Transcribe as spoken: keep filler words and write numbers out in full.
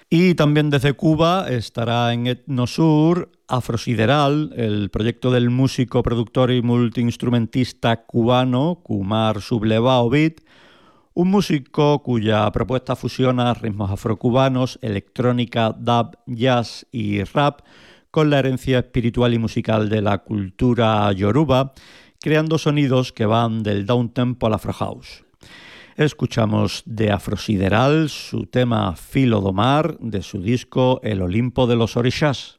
Y también desde Cuba estará en Etnosur Afrosideral, el proyecto del músico, productor y multiinstrumentista cubano Kumar Sublevao Beat, un músico cuya propuesta fusiona ritmos afrocubanos, electrónica, dub, jazz y rap con la herencia espiritual y musical de la cultura yoruba, creando sonidos que van del downtempo al afro house. Escuchamos de Afrosideral su tema Filo do Mar de su disco El Olimpo de los Orixás.